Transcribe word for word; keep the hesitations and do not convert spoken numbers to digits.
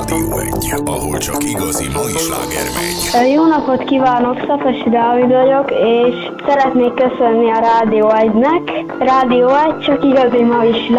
Rádió egy, ahol csak igazi mai sláger megy. Jó napot kívánok, Szepesi Dávid vagyok, és szeretnék köszönni a Rádió egynek. Rádió egy, csak igazi mai sláger.